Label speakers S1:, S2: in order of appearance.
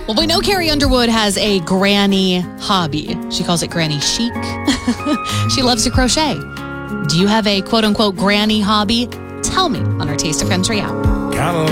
S1: Well, we know Carrie Underwood has a granny hobby. She calls it granny chic. She loves to crochet. Do you have a quote-unquote granny hobby? Tell me on our Taste of Country app.